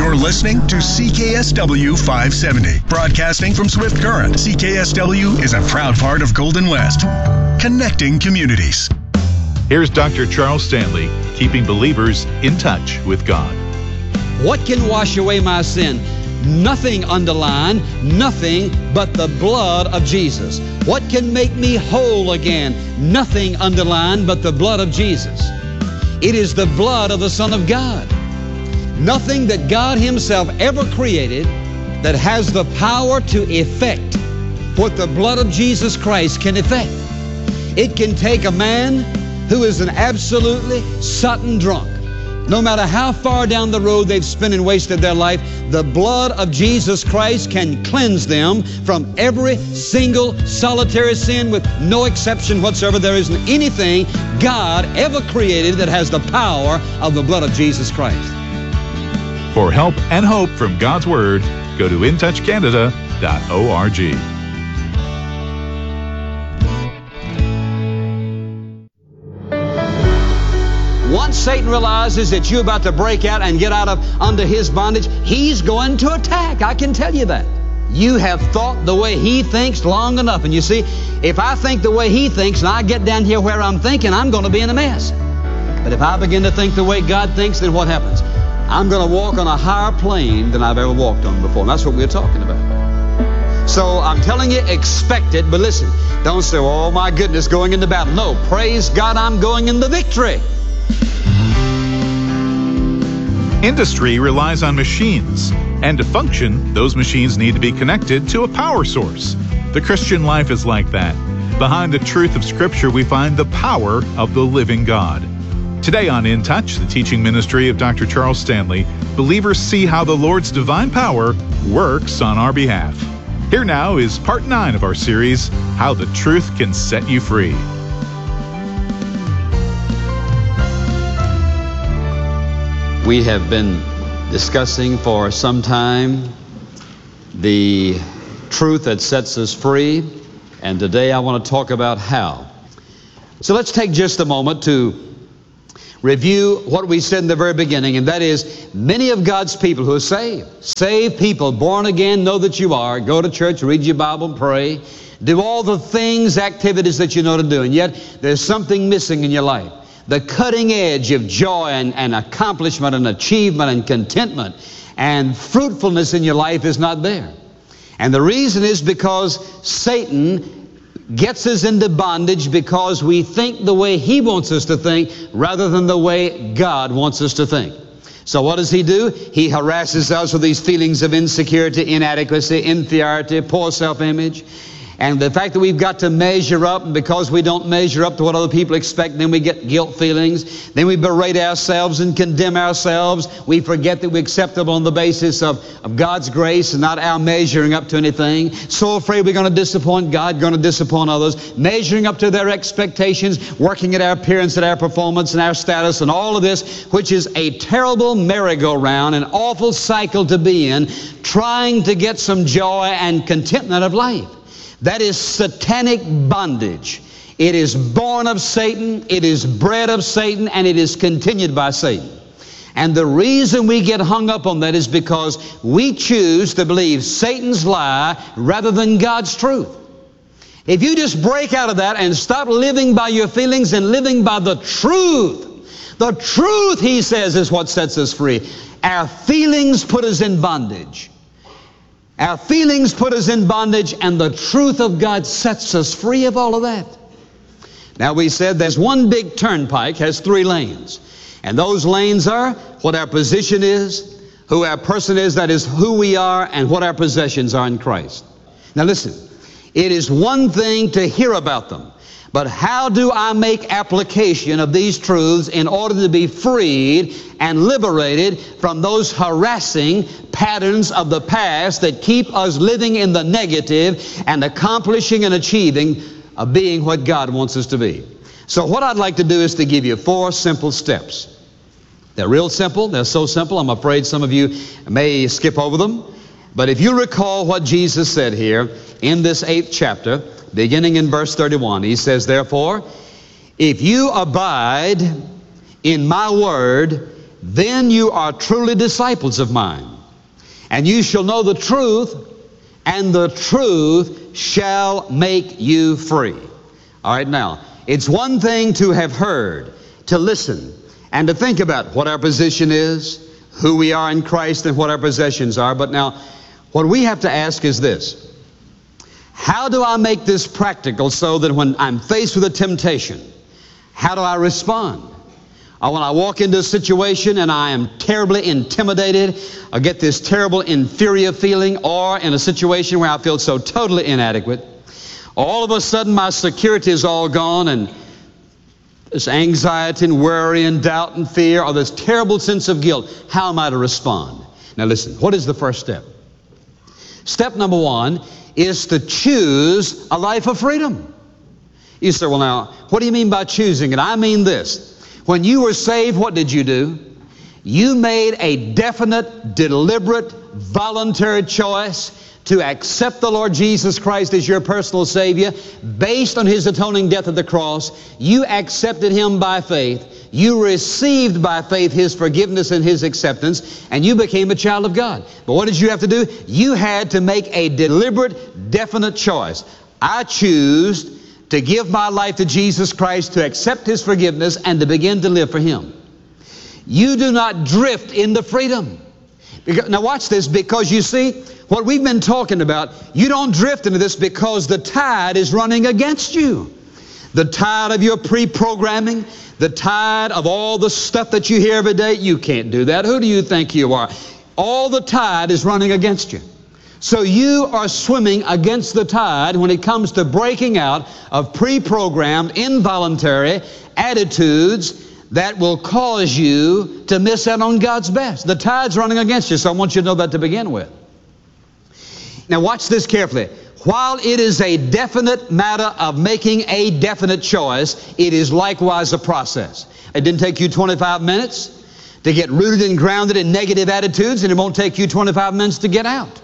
You're listening to CKSW 570, broadcasting from Swift Current. CKSW is a proud part of Golden West, connecting communities. Here's Dr. Charles Stanley, keeping believers in touch with God. What can wash away my sin? Nothing, underline, nothing but the blood of Jesus. What can make me whole again? Nothing, underline, but the blood of Jesus. It is the blood of the Son of God. Nothing that God Himself ever created that has the power to effect what the blood of Jesus Christ can effect. It can take a man who is an absolutely sodden drunk. No matter how far down the road they've spent and wasted their life, the blood of Jesus Christ can cleanse them from every single solitary sin with no exception whatsoever. There isn't anything God ever created that has the power of the blood of Jesus Christ. For help and hope from God's Word, go to intouchcanada.org. Once Satan realizes that you're about to break out and get out of under his bondage, he's going to attack. I can tell you that. You have thought the way he thinks long enough. And you see, if I think the way he thinks and I get down here where I'm thinking, I'm going to be in a mess. But if I begin to think the way God thinks, then what happens? I'm going to walk on a higher plane than I've ever walked on before. And that's what we're talking about. So I'm telling you, expect it. But listen, don't say, oh my goodness, going into battle. No, praise God, I'm going into victory. Industry relies on machines, and to function, those machines need to be connected to a power source. The Christian life is like that. Behind the truth of Scripture, we find the power of the living God. Today on In Touch, the teaching ministry of Dr. Charles Stanley, believers see how the Lord's divine power works on our behalf. Here now is part 9 of our series, How the Truth Can Set You Free. We have been discussing for some time the truth that sets us free, and today I want to talk about how. So let's take just a moment to review what we said in the very beginning, and that is many of God's people who are saved people, born again, know that you are, go to church, read your Bible, pray, do all the things, activities that you know to do, and yet there's something missing in your life. The cutting edge of joy and accomplishment and achievement and contentment and fruitfulness in your life is not there. And the reason is because Satan gets us into bondage because we think the way he wants us to think rather than the way God wants us to think. So what does he do? He harasses us with these feelings of insecurity, inadequacy, inferiority, poor self-image. And the fact that we've got to measure up, and because we don't measure up to what other people expect, then we get guilt feelings. Then we berate ourselves and condemn ourselves. We forget that we're acceptable on the basis of God's grace and not our measuring up to anything. So afraid we're going to disappoint God, going to disappoint others. Measuring up to their expectations, working at our appearance, at our performance, and our status, and all of this, which is a terrible merry-go-round, an awful cycle to be in, trying to get some joy and contentment of life. That is satanic bondage. It is born of Satan, it is bred of Satan, and it is continued by Satan. And the reason we get hung up on that is because we choose to believe Satan's lie rather than God's truth. If you just break out of that and stop living by your feelings and living by the truth, he says, is what sets us free. Our feelings put us in bondage. Our feelings put us in bondage, and the truth of God sets us free of all of that. Now, we said there's one big turnpike, has 3 lanes. And those lanes are what our position is, who our person is, that is who we are, and what our possessions are in Christ. Now listen, it is one thing to hear about them, but how do I make application of these truths in order to be freed and liberated from those harassing patterns of the past that keep us living in the negative and accomplishing and achieving of being what God wants us to be? So what I'd like to do is to give you 4 simple steps. They're real simple. They're so simple, I'm afraid some of you may skip over them. But if you recall what Jesus said here in this 8th chapter, beginning in verse 31, he says, therefore, if you abide in my word, then you are truly disciples of mine. And you shall know the truth, and the truth shall make you free. All right, now, it's one thing to have heard, to listen, and to think about what our position is, who we are in Christ, and what our possessions are. But now, what we have to ask is this. How do I make this practical so that when I'm faced with a temptation, how do I respond? Or when I walk into a situation and I am terribly intimidated, I get this terrible inferior feeling, or in a situation where I feel so totally inadequate, all of a sudden my security is all gone, and this anxiety and worry and doubt and fear, or this terrible sense of guilt, how am I to respond? Now listen, what is the first step? Step number one is to choose a life of freedom. You say, well now, what do you mean by choosing it? I mean this. When you were saved, what did you do? You made a definite, deliberate, voluntary choice to accept the Lord Jesus Christ as your personal Savior based on His atoning death at the cross. You accepted Him by faith. You received by faith His forgiveness and His acceptance, and you became a child of God. But what did you have to do? You had to make a deliberate, definite choice. I choose to give my life to Jesus Christ, to accept His forgiveness, and to begin to live for Him. You do not drift into freedom. Now watch this, because you see, what we've been talking about, you don't drift into this because the tide is running against you. The tide of your pre-programming, the tide of all the stuff that you hear every day, you can't do that. Who do you think you are? All the tide is running against you. So you are swimming against the tide when it comes to breaking out of pre-programmed, involuntary attitudes that will cause you to miss out on God's best. The tide's running against you, so I want you to know that to begin with. Now watch this carefully. While it is a definite matter of making a definite choice, it is likewise a process. It didn't take you 25 minutes to get rooted and grounded in negative attitudes, and it won't take you 25 minutes to get out.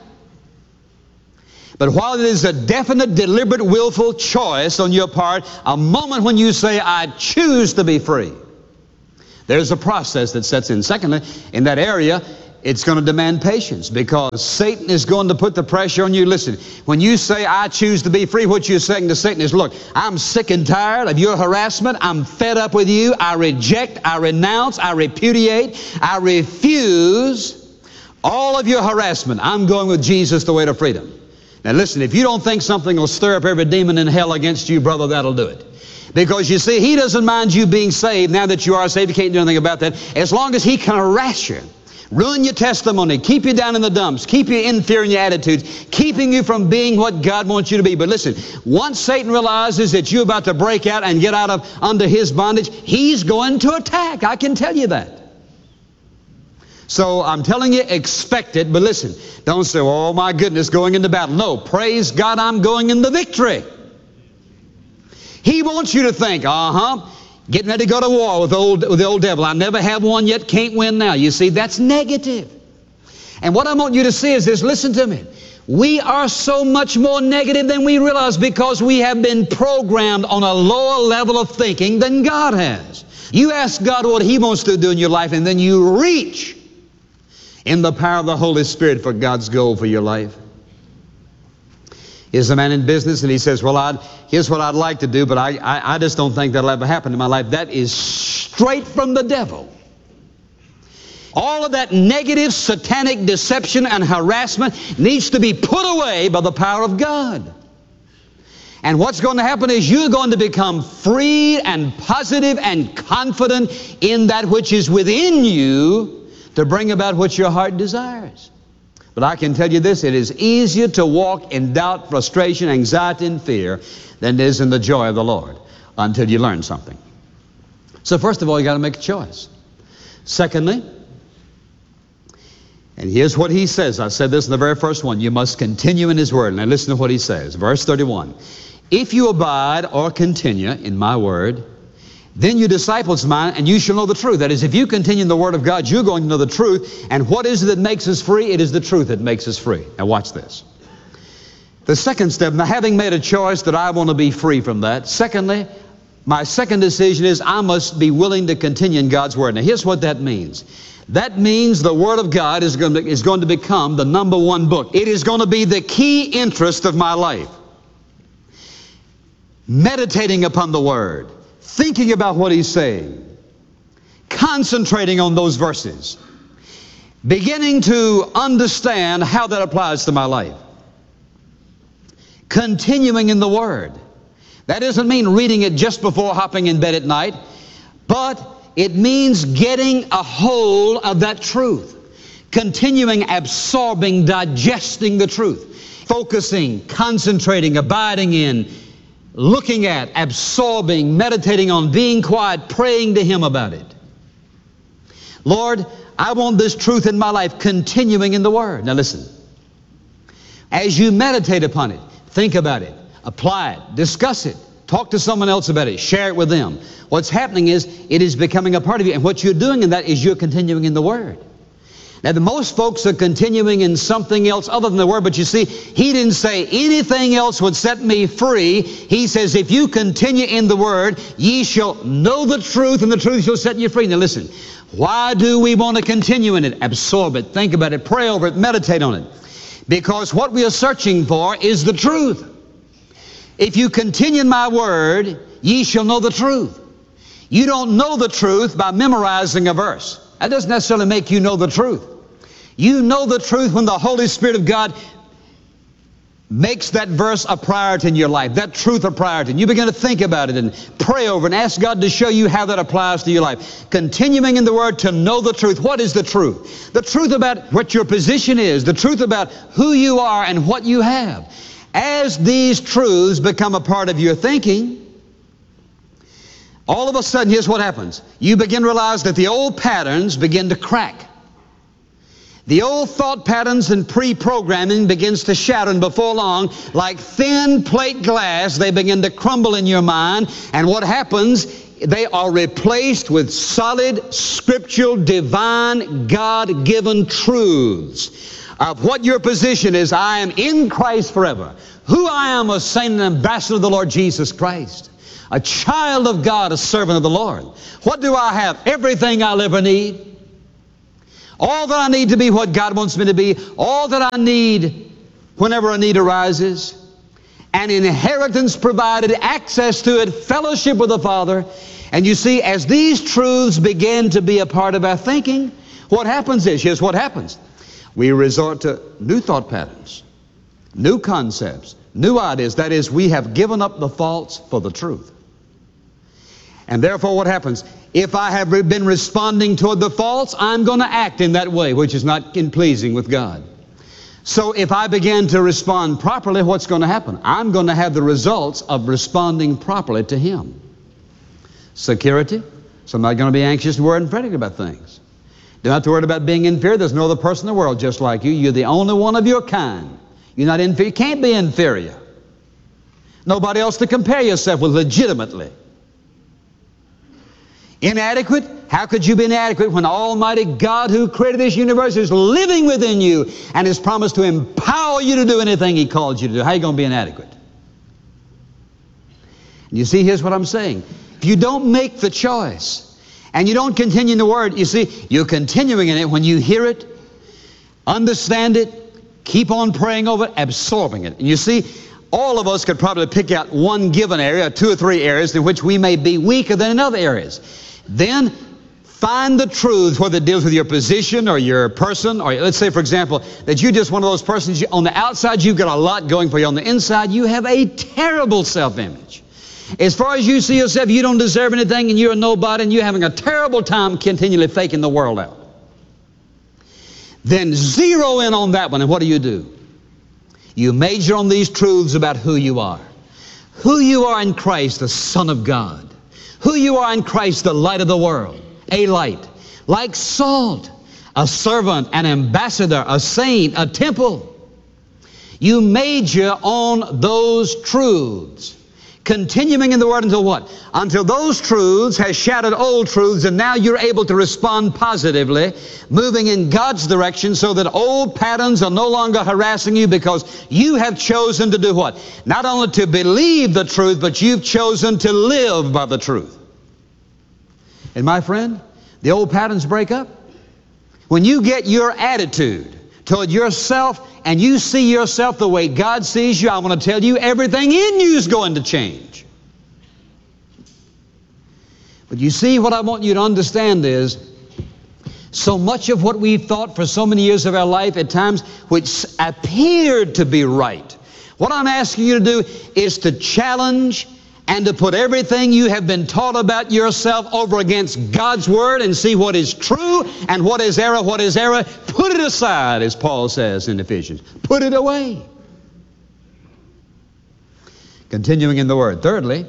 But while it is a definite, deliberate, willful choice on your part, a moment when you say, I choose to be free, there's a process that sets in. Secondly, in that area, it's going to demand patience, because Satan is going to put the pressure on you. Listen, when you say, I choose to be free, what you're saying to Satan is, look, I'm sick and tired of your harassment. I'm fed up with you. I reject, I renounce, I repudiate, I refuse all of your harassment. I'm going with Jesus, the way to freedom. Now listen, if you don't think something will stir up every demon in hell against you, brother, that'll do it. Because you see, He doesn't mind you being saved. Now that you are saved, you can't do anything about that. As long as He can harass you, ruin your testimony, keep you down in the dumps, keep you inferior in your attitudes, keeping you from being what God wants you to be. But listen, once Satan realizes that you're about to break out and get out of under his bondage, he's going to attack. I can tell you that. So I'm telling you, expect it. But listen, don't say, oh my goodness, going into battle. No, praise God, I'm going into victory. He wants you to think, getting ready to go to war with the old devil. I never have one yet, can't win now. You see, that's negative. And what I want you to see is this, listen to me. We are so much more negative than we realize, because we have been programmed on a lower level of thinking than God has. You ask God what He wants to do in your life, and then you reach in the power of the Holy Spirit for God's goal for your life. Here's a man in business, and he says, well, here's what I'd like to do, but I just don't think that'll ever happen in my life. That is straight from the devil. All of that negative, satanic deception and harassment needs to be put away by the power of God. And what's going to happen is you're going to become free and positive and confident in that which is within you to bring about what your heart desires. But I can tell you this, it is easier to walk in doubt, frustration, anxiety, and fear than it is in the joy of the Lord until you learn something. So first of all, you got to make a choice. Secondly, and here's what He says. I said this in the very first one. You must continue in His Word. Now listen to what He says. Verse 31. If you abide or continue in my word, then you disciples of mine, and you shall know the truth. That is, if you continue in the Word of God, you're going to know the truth. And what is it that makes us free? It is the truth that makes us free. Now watch this. The second step, now having made a choice that I want to be free from that. Secondly, my second decision is I must be willing to continue in God's Word. Now here's what that means. That means the Word of God is going to become the number one book. It is going to be the key interest of my life. Meditating upon the Word, thinking about what He's saying, concentrating on those verses, beginning to understand how that applies to my life. Continuing in the Word. That doesn't mean reading it just before hopping in bed at night, but it means getting a hold of that truth. Continuing, absorbing, digesting the truth. Focusing, concentrating, abiding in, looking at, absorbing, meditating on, being quiet, praying to Him about it. Lord, I want this truth in my life, continuing in the Word. Now listen, as you meditate upon it, think about it, apply it, discuss it, talk to someone else about it, share it with them. What's happening is it is becoming a part of you, and what you're doing in that is you're continuing in the Word. Now, most folks are continuing in something else other than the Word, but you see, He didn't say anything else would set me free. He says, if you continue in the Word, ye shall know the truth, and the truth shall set you free. Now listen, why do we want to continue in it? Absorb it, think about it, pray over it, meditate on it. Because what we are searching for is the truth. If you continue in my Word, ye shall know the truth. You don't know the truth by memorizing a verse. That doesn't necessarily make you know the truth. You know the truth when the Holy Spirit of God makes that verse a priority in your life, that truth a priority. And you begin to think about it and pray over it and ask God to show you how that applies to your life. Continuing in the Word to know the truth. What is the truth? The truth about what your position is, the truth about who you are and what you have. As these truths become a part of your thinking, all of a sudden, here's what happens. You begin to realize that the old patterns begin to crack. The old thought patterns and pre-programming begins to shatter, and before long, like thin plate glass, they begin to crumble in your mind. And what happens, they are replaced with solid, scriptural, divine, God-given truths of what your position is. I am in Christ forever. Who I am, a saint and ambassador of the Lord Jesus Christ. A child of God, a servant of the Lord. What do I have? Everything I'll ever need. All that I need to be what God wants me to be. All that I need whenever a need arises. An inheritance provided, access to it, fellowship with the Father. And you see, as these truths begin to be a part of our thinking, what happens is, here's what happens. We resort to new thought patterns, new concepts, new ideas. That is, we have given up the false for the truth. And therefore what happens? If I have been responding toward the false, I'm going to act in that way, which is not in pleasing with God. So if I begin to respond properly, what's going to happen? I'm going to have the results of responding properly to Him. Security. So I'm not going to be anxious and worried and fretting about things. Don't have to worry about being inferior. There's no other person in the world just like you. You're the only one of your kind. You're not inferior. You can't be inferior. Nobody else to compare yourself with legitimately. Inadequate? How could you be inadequate when Almighty God who created this universe is living within you and has promised to empower you to do anything He called you to do? How are you going to be inadequate? And you see, here's what I'm saying. If you don't make the choice and you don't continue in the Word, you see, you're continuing in it when you hear it, understand it, keep on praying over it, absorbing it. And you see, all of us could probably pick out one given area, 2 or 3 areas in which we may be weaker than in other areas. Then find the truth, whether it deals with your position or your person, or let's say, for example, that you're just one of those persons, on the outside you've got a lot going for you. On the inside you have a terrible self-image. As far as you see yourself, you don't deserve anything and you're a nobody and you're having a terrible time continually faking the world out. Then zero in on that one, and what do? You major on these truths about who you are. Who you are in Christ, the Son of God. Who you are in Christ, the light of the world. A light. Like salt. A servant, an ambassador, a saint, a temple. You major on those truths. Continuing in the Word until what? Until those truths have shattered old truths, and now you're able to respond positively, moving in God's direction so that old patterns are no longer harassing you, because you have chosen to do what? Not only to believe the truth, but you've chosen to live by the truth. And my friend, the old patterns break up. when you get your attitude toward yourself and you see yourself the way God sees you, I want to tell you, everything in you is going to change. But you see, what I want you to understand is, so much of what we've thought for so many years of our life at times, which appeared to be right, what I'm asking you to do is to challenge and to put everything you have been taught about yourself over against God's Word and see what is true and what is error, what is error. Put it aside, as Paul says in Ephesians. Put it away. Continuing in the Word. Thirdly,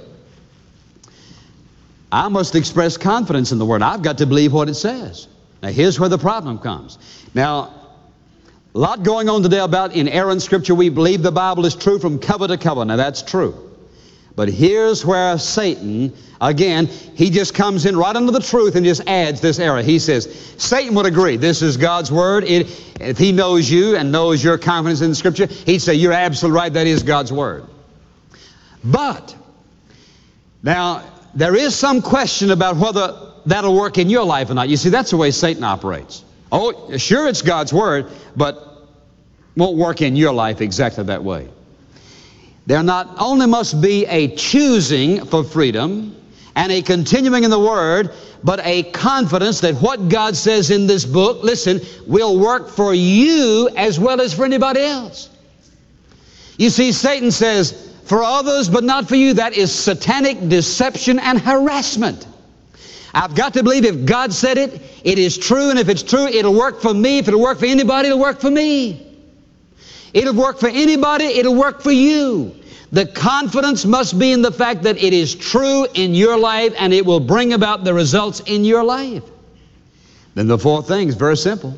I must express confidence in the Word. I've got to believe what it says. Now, here's where the problem comes. Now, a lot going on today about inerrant Scripture. We believe the Bible is true from cover to cover. Now, that's true. But here's where Satan, again, he just comes in right under the truth and just adds this error. He says, Satan would agree, this is God's Word. If he knows you and knows your confidence in the Scripture, he'd say, you're absolutely right, that is God's Word. But, now, there is some question about whether that'll work in your life or not. You see, that's the way Satan operates. Oh, sure, it's God's Word, but won't work in your life exactly that way. There not only must be a choosing for freedom and a continuing in the Word, but a confidence that what God says in this book, listen, will work for you as well as for anybody else. You see, Satan says, for others but not for you. That is satanic deception and harassment. I've got to believe if God said it, it is true, and if it's true, it'll work for me. If it'll work for anybody, it'll work for me. It'll work for anybody, it'll work for you. The confidence must be in the fact that it is true in your life and it will bring about the results in your life. Then the fourth thing is very simple.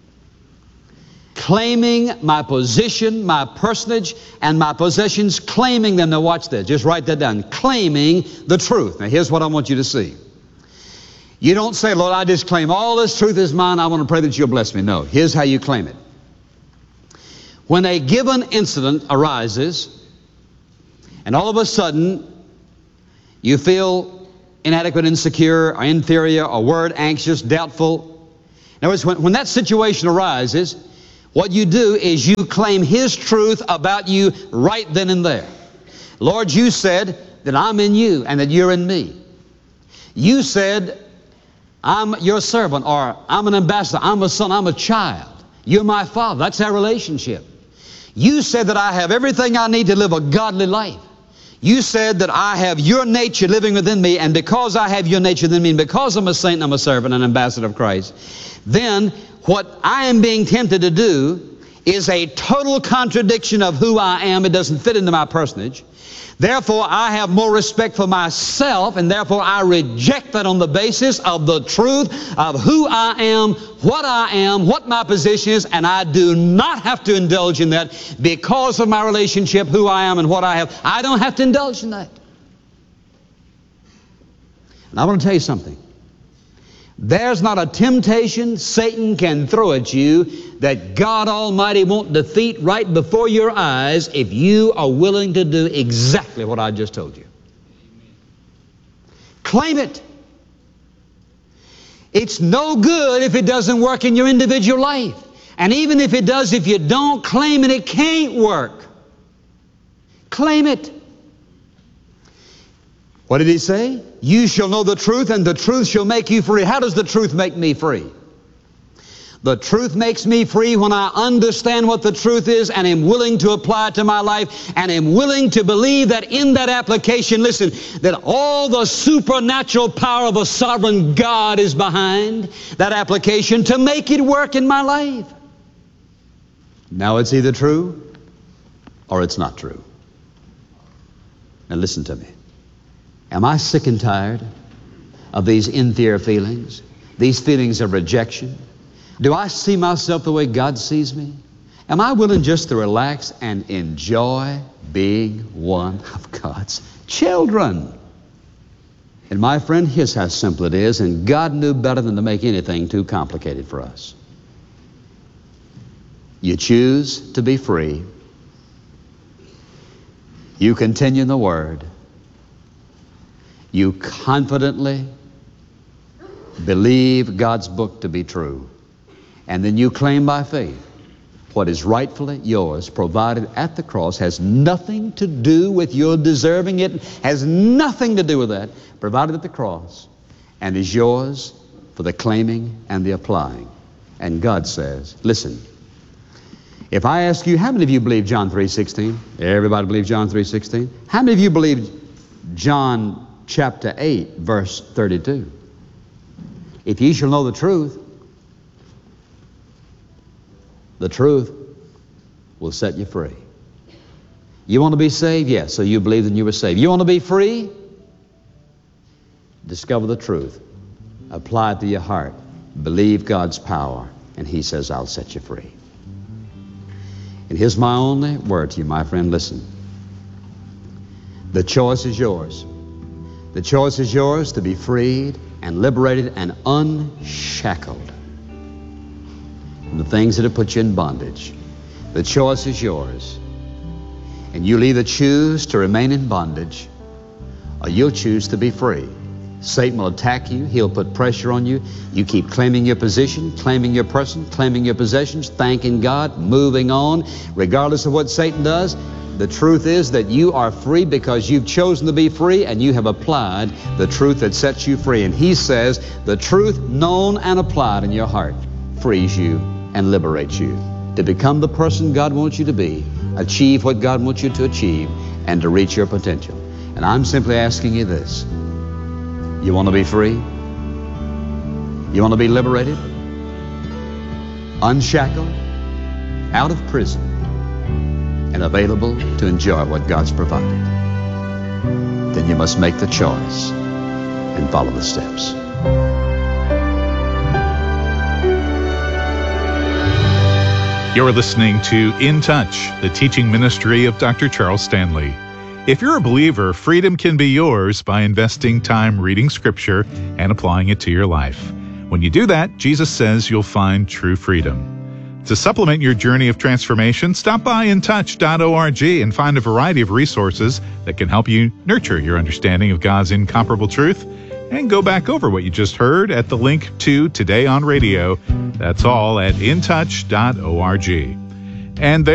Claiming my position, my personage, and my possessions, claiming them. Now watch this, just write that down. Claiming the truth. Now here's what I want you to see. You don't say, Lord, I just claim all this truth is mine, I want to pray that you'll bless me. No, here's how you claim it. When a given incident arises, and all of a sudden you feel inadequate, insecure, or inferior, or worried, anxious, doubtful. In other words, when that situation arises, what you do is you claim His truth about you right then and there. Lord, you said that I'm in you and that you're in me. You said I'm your servant, or I'm an ambassador, I'm a son, I'm a child. You're my father. That's our relationship. You said that I have everything I need to live a godly life. You said that I have your nature living within me, and because I have your nature within me, and because I'm a saint and I'm a servant and an ambassador of Christ, then what I am being tempted to do is a total contradiction of who I am. It doesn't fit into my personage. Therefore, I have more respect for myself, and therefore I reject that on the basis of the truth of who I am, what my position is, and I do not have to indulge in that because of my relationship, who I am and what I have. I don't have to indulge in that. And I want to tell you something. There's not a temptation Satan can throw at you that God Almighty won't defeat right before your eyes if you are willing to do exactly what I just told you. Claim it. It's no good if it doesn't work in your individual life. And even if it does, if you don't claim it, it can't work. Claim it. What did he say? You shall know the truth, and the truth shall make you free. How does the truth make me free? The truth makes me free when I understand what the truth is and am willing to apply it to my life and am willing to believe that in that application, listen, that all the supernatural power of a sovereign God is behind that application to make it work in my life. Now it's either true or it's not true. Now listen to me. Am I sick and tired of these inferior feelings, these feelings of rejection? Do I see myself the way God sees me? Am I willing just to relax and enjoy being one of God's children? And my friend, here's how simple it is, and God knew better than to make anything too complicated for us. You choose to be free. You continue in the Word. You confidently believe God's book to be true. And then you claim by faith what is rightfully yours, provided at the cross, has nothing to do with your deserving it, has nothing to do with that, provided at the cross, and is yours for the claiming and the applying. And God says, listen, if I ask you, how many of you believe John 3:16? Everybody believe John 3:16? How many of you believe John chapter 8, verse 32? If ye shall know the truth will set you free. You want to be saved? Yes, so you believe that you were saved. You want to be free? Discover the truth. Apply it to your heart. Believe God's power, and He says, I'll set you free. And here's my only word to you, my friend. Listen. The choice is yours. The choice is yours to be freed and liberated and unshackled from the things that have put you in bondage. The choice is yours. And you'll either choose to remain in bondage or you'll choose to be free. Satan will attack you. He'll put pressure on you. You keep claiming your position, claiming your person, claiming your possessions, thanking God, moving on, regardless of what Satan does. The truth is that you are free because you've chosen to be free and you have applied the truth that sets you free. And He says the truth known and applied in your heart frees you and liberates you to become the person God wants you to be, achieve what God wants you to achieve, and to reach your potential. And I'm simply asking you this. You want to be free? You want to be liberated? Unshackled? Out of prison? And available to enjoy what God's provided? Then you must make the choice and follow the steps. You're listening to In Touch, the teaching ministry of Dr. Charles Stanley. If you're a believer, freedom can be yours by investing time reading Scripture and applying it to your life. When you do that, Jesus says you'll find true freedom. To supplement your journey of transformation, stop by intouch.org and find a variety of resources that can help you nurture your understanding of God's incomparable truth and go back over what you just heard at the link to Today on Radio. That's all at intouch.org. And there